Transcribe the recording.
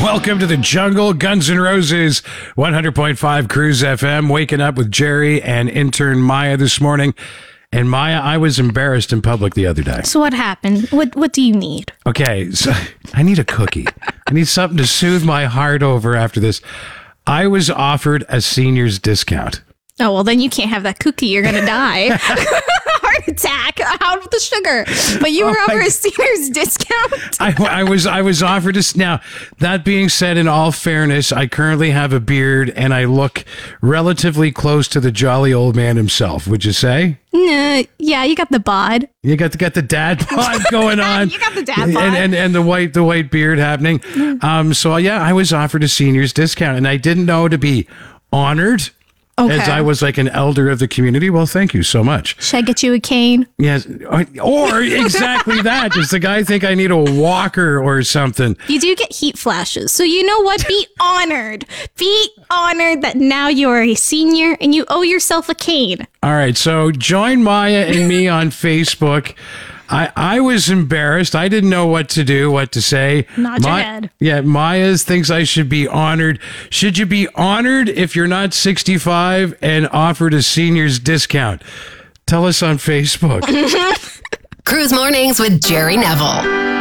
Welcome to the jungle, Guns N' Roses, 100.5 Cruise FM. Waking up with Jerry and intern Maya this morning. And Maya, I was embarrassed in public the other day. So what happened? What do you need? Okay, so I need a cookie. I need something to soothe my heart over after this. I was offered a senior's discount. Oh, well, then you can't have that cookie. You're going to die. Heart attack out of the sugar. But you were over a senior's discount? I was offered this. Now, that being said, in all fairness, I currently have a beard and I look relatively close to the jolly old man himself, would you say? Nah, yeah, you got the bod. You got the dad bod going on. You got the dad bod. And the white beard happening. So yeah, I was offered a senior's discount and I didn't know to be honored. Okay. As I was like an elder of the community. Well, thank you so much. Should I get you a cane? Yes. Or exactly that. Does the guy think I need a walker or something? You do get heat flashes. So you know what? Be honored. Be honored that now you are a senior and you owe yourself a cane. All right. So join Maya and me on Facebook. I was embarrassed. I didn't know what to do, what to say. Nod your head. Yeah, Maya thinks I should be honored. Should you be honored if you're not 65 and offered a senior's discount? Tell us on Facebook. Cruise Mornings with Jerry Neville.